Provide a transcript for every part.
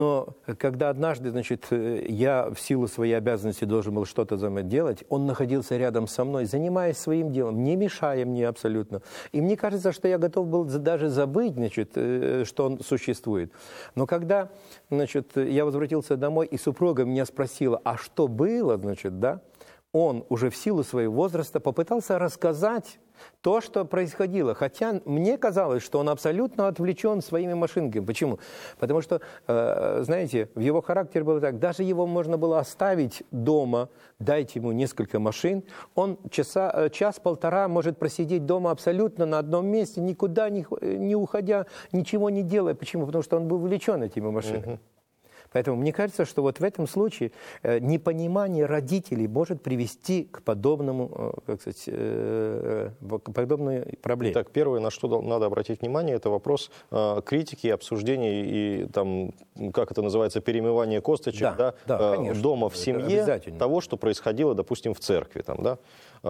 Но когда однажды, значит, я в силу своей обязанности должен был что-то делать, он находился рядом со мной, занимаясь своим делом, не мешая мне абсолютно. И мне кажется, что я готов был даже забыть, значит, что он существует. Но когда, значит, я возвратился домой, и супруга меня спросила, а что было, значит, да, он уже в силу своего возраста попытался рассказать то, что происходило. Хотя мне казалось, что он абсолютно отвлечен своими машинками. Почему? Потому что, знаете, в его характере было так, даже его можно было оставить дома, дайте ему несколько машин, он час-полтора может просидеть дома абсолютно на одном месте, никуда не уходя, ничего не делая. Почему? Потому что он был увлечен этими машинами. Поэтому мне кажется, что вот в этом случае непонимание родителей может привести к подобному, как сказать, к подобной проблеме. Итак, первое, на что надо обратить внимание, это вопрос критики, обсуждения и, там, как это называется, перемывания косточек, да, дома в семье, того, что происходило, допустим, в церкви. Там, да?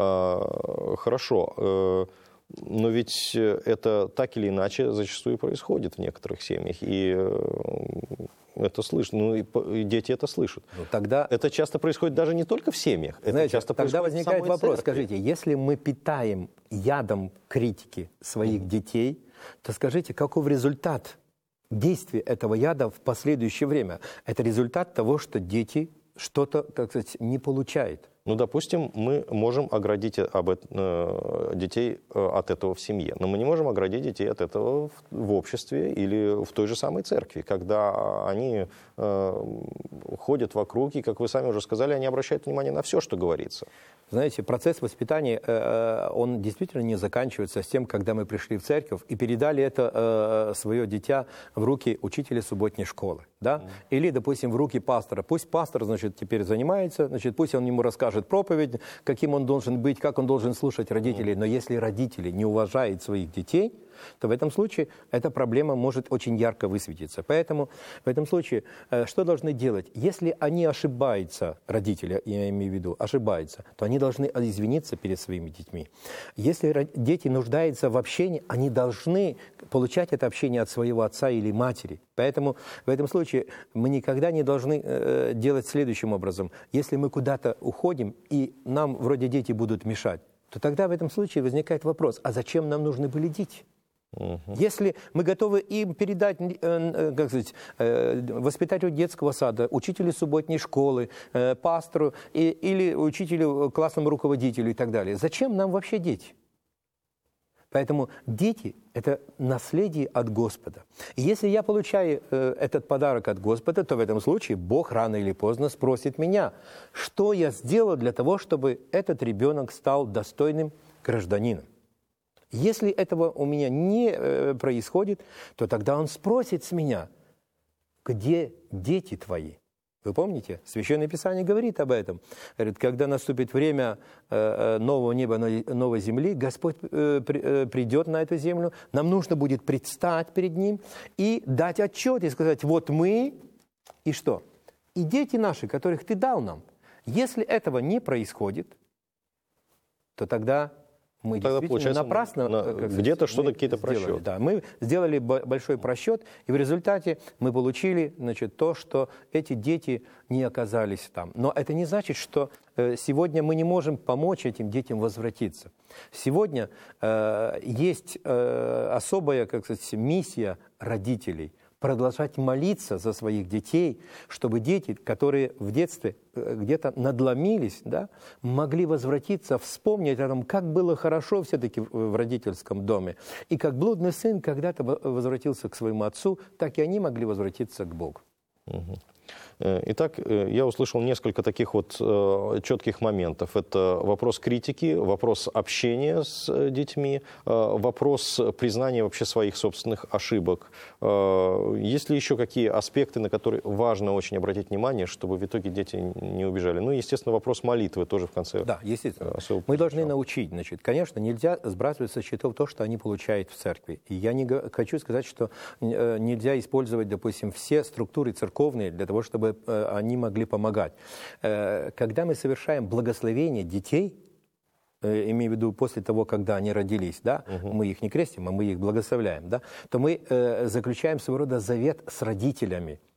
Хорошо. Но ведь это так или иначе зачастую происходит в некоторых семьях. И это слышно. Ну, и дети это слышат. Ну, тогда... Это часто происходит даже не только в семьях. Знаете, это часто тогда происходит возникает вопрос. церкви. Скажите, если мы питаем ядом критики своих детей, то скажите, каков результат действия этого яда в последующее время? Это результат того, что дети что-то, как сказать, не получают. Ну, допустим, мы можем оградить детей от этого в семье, но мы не можем оградить детей от этого в обществе или в той же самой церкви, когда они ходят вокруг, и, как вы сами уже сказали, они обращают внимание на все, что говорится. Знаете, процесс воспитания, он действительно не заканчивается с тем, когда мы пришли в церковь и передали это свое дитя в руки учителя субботней школы, да? Или, допустим, в руки пастора. Пусть пастор, значит, теперь занимается, значит, пусть он ему расскажет проповедь, каким он должен быть, как он должен слушать родителей. Но если родители не уважают своих детей, то в этом случае эта проблема может очень ярко высветиться. Поэтому в этом случае что должны делать? Если они ошибаются, родители, я имею в виду, ошибаются, то они должны извиниться перед своими детьми. Если дети нуждаются в общении, они должны получать это общение от своего отца или матери. Поэтому в этом случае мы никогда не должны делать следующим образом. Если мы куда-то уходим, и нам вроде дети будут мешать, то тогда в этом случае возникает вопрос, а зачем нам нужны были дети? Если мы готовы им передать, как сказать, воспитателю детского сада, учителю субботней школы, пастору или учителю, классному руководителю и так далее, зачем нам вообще дети? Поэтому дети – это наследие от Господа. И если я получаю этот подарок от Господа, то в этом случае Бог рано или поздно спросит меня, что я сделал для того, чтобы этот ребенок стал достойным гражданином. Если этого у меня не происходит, то тогда он спросит с меня, где дети твои? Вы помните? Священное Писание говорит об этом. Говорит, когда наступит время нового неба, новой земли, Господь придет на эту землю, нам нужно будет предстать перед Ним и дать отчет, и сказать, вот мы, и что? И дети наши, которых Ты дал нам. Если этого не происходит, то тогда... Мы действительно напрасно где-то что-то, какие-то просчеты. Да, мы сделали большой просчет, и в результате мы получили, значит, то, что эти дети не оказались там. Но это не значит, что сегодня мы не можем помочь этим детям возвратиться. Сегодня есть особая, как сказать, миссия родителей – продолжать молиться за своих детей, чтобы дети, которые в детстве где-то надломились, да, могли возвратиться, вспомнить о том, как было хорошо все-таки в родительском доме. И как блудный сын когда-то возвратился к своему отцу, так и они могли возвратиться к Богу. Итак, я услышал несколько таких вот четких моментов. Это вопрос критики, вопрос общения с детьми, вопрос признания вообще своих собственных ошибок. Есть ли еще какие аспекты, на которые важно очень обратить внимание, чтобы в итоге дети не убежали? Ну, естественно, вопрос молитвы тоже в конце. Да, естественно. Мы должны научить. Значит, конечно, нельзя сбрасывать со счетов то, что они получают в церкви. И я не хочу сказать, что нельзя использовать, допустим, все структуры церковные для того, чтобы они могли помогать. Когда мы совершаем благословение детей, имею в виду после того, когда они родились, да, мы их не крестим, а мы их благословляем, да, то мы заключаем своего рода завет с родителями.